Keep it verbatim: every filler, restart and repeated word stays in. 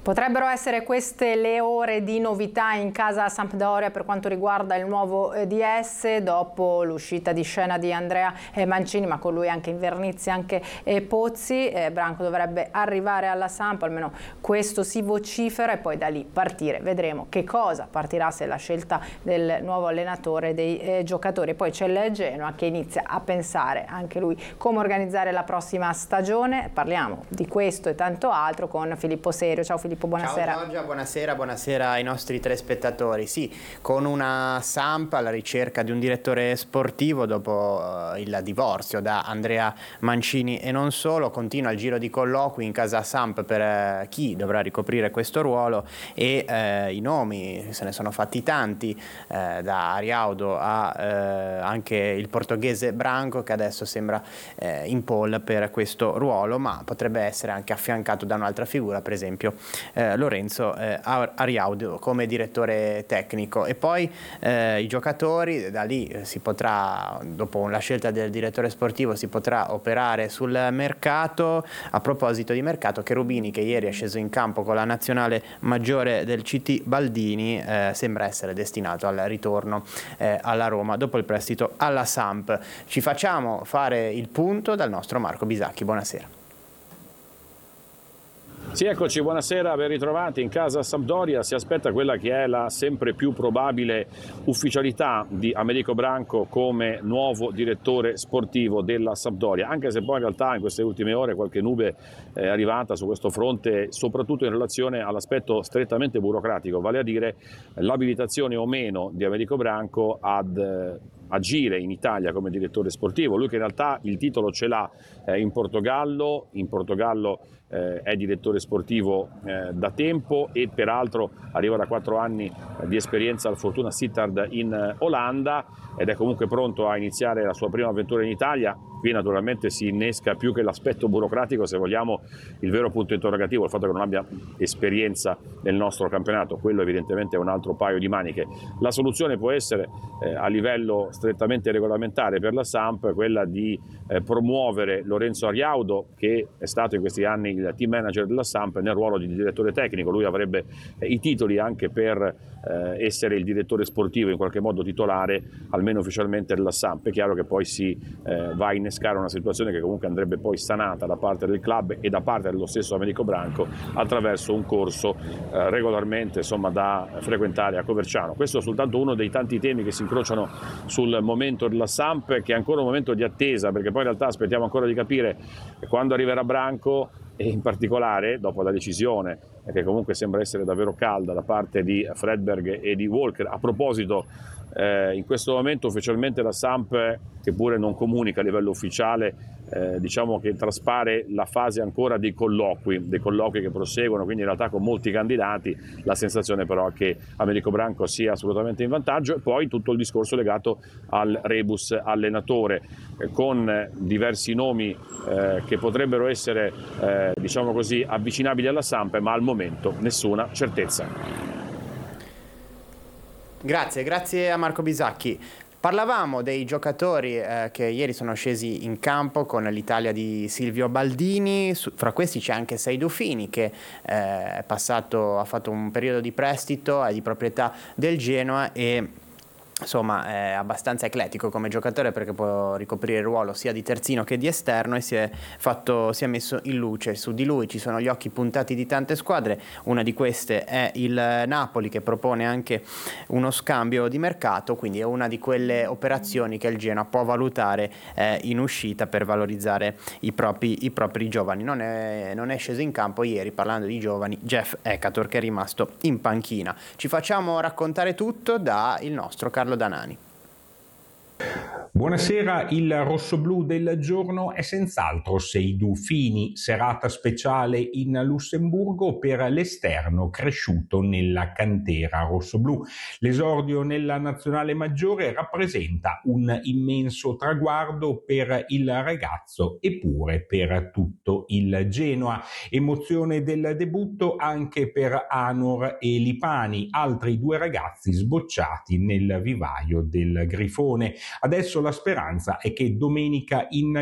Potrebbero essere queste le ore di novità in casa Sampdoria per quanto riguarda il nuovo D S, dopo l'uscita di scena di Andrea Mancini, ma con lui anche Invernizzi, anche Pozzi. Eh, Branco dovrebbe arrivare alla Samp, almeno questo si vocifera, e poi da lì partire. Vedremo che cosa partirà, se la scelta del nuovo allenatore, dei eh, giocatori. Poi c'è il Genoa che inizia a pensare anche lui come organizzare la prossima stagione. Parliamo di questo e tanto altro con Filippo Serio. Ciao Filippo. Buonasera. Ciao Giorgia, buonasera, buonasera ai nostri telespettatori. Sì, con una Samp alla ricerca di un direttore sportivo dopo uh, il divorzio da Andrea Mancini e non solo, continua il giro di colloqui in casa Samp per uh, chi dovrà ricoprire questo ruolo e uh, i nomi, se ne sono fatti tanti, uh, da Ariaudo a uh, anche il portoghese Branco, che adesso sembra uh, in pole per questo ruolo, ma potrebbe essere anche affiancato da un'altra figura, per esempio Eh, Lorenzo eh, Ariaudo come direttore tecnico. E poi eh, i giocatori, da lì eh, si potrà, dopo la scelta del direttore sportivo, si potrà operare sul mercato. A proposito di mercato, Cherubini, che ieri è sceso in campo con la nazionale maggiore del C T Baldini, eh, sembra essere destinato al ritorno eh, alla Roma dopo il prestito alla Samp. Ci facciamo fare il punto dal nostro Marco Bisacchi. Buonasera. Sì, eccoci, buonasera, ben ritrovati in casa Sampdoria. Si aspetta quella che è la sempre più probabile ufficialità di Americo Branco come nuovo direttore sportivo della Sampdoria, anche se poi in realtà in queste ultime ore qualche nube è arrivata su questo fronte, soprattutto in relazione all'aspetto strettamente burocratico, vale a dire l'abilitazione o meno di Americo Branco ad agire in Italia come direttore sportivo. Lui che in realtà il titolo ce l'ha eh, in Portogallo, in Portogallo eh, è direttore sportivo eh, da tempo e peraltro arriva da quattro anni eh, di esperienza al Fortuna Sittard in eh, Olanda, ed è comunque pronto a iniziare la sua prima avventura in Italia. Qui naturalmente si innesca, più che l'aspetto burocratico, se vogliamo, il vero punto interrogativo, il fatto che non abbia esperienza nel nostro campionato. Quello evidentemente è un altro paio di maniche. La soluzione può essere eh, a livello strettamente regolamentare per la Samp quella di eh, promuovere Lorenzo Ariaudo, che è stato in questi anni il team manager della Samp, nel ruolo di direttore tecnico. Lui avrebbe eh, i titoli anche per eh, essere il direttore sportivo in qualche modo titolare, almeno ufficialmente, della Samp. È chiaro che poi si eh, va a innescare una situazione che comunque andrebbe poi sanata da parte del club e da parte dello stesso Americo Branco attraverso un corso eh, regolarmente, insomma, da frequentare a Coverciano. Questo è soltanto uno dei tanti temi che si incrociano sul momento della Samp, che è ancora un momento di attesa, perché poi in realtà aspettiamo ancora di capire quando arriverà Branco, e in particolare dopo la decisione, che comunque sembra essere davvero calda, da parte di Fredberg e di Walker. A proposito, eh, in questo momento ufficialmente la Samp, che pure non comunica a livello ufficiale, eh, diciamo che traspare la fase ancora dei colloqui, dei colloqui che proseguono, quindi in realtà con molti candidati. La sensazione però è che Americo Branco sia assolutamente in vantaggio, e poi tutto il discorso legato al rebus allenatore, eh, con diversi nomi eh, che potrebbero essere eh, diciamo così avvicinabili alla Samp, ma al momento nessuna certezza. Grazie, grazie a Marco Bisacchi. Parlavamo dei giocatori eh, che ieri sono scesi in campo con l'Italia di Silvio Baldini. Su, fra questi c'è anche Seydou Fini, che eh, è passato, ha fatto un periodo di prestito, è di proprietà del Genoa e insomma è abbastanza eclettico come giocatore, perché può ricoprire il ruolo sia di terzino che di esterno, e si è, fatto, si è messo in luce. Su di lui ci sono gli occhi puntati di tante squadre. Una di queste è il Napoli, che propone anche uno scambio di mercato, quindi è una di quelle operazioni che il Genoa può valutare eh, in uscita per valorizzare i propri, i propri giovani. Non è, non è sceso in campo ieri, parlando di giovani, Jeff Ekator, che è rimasto in panchina. Ci facciamo raccontare tutto da il nostro Carlo Danani. Buonasera, il rossoblù del giorno è senz'altro Seydou Fini, serata speciale in Lussemburgo per l'esterno cresciuto nella cantera rossoblù. L'esordio nella nazionale maggiore rappresenta un immenso traguardo per il ragazzo e pure per tutto il Genoa. Emozione del debutto anche per Anor e Lipani, altri due ragazzi sbocciati nel vivaio del Grifone. Adesso la speranza è che domenica in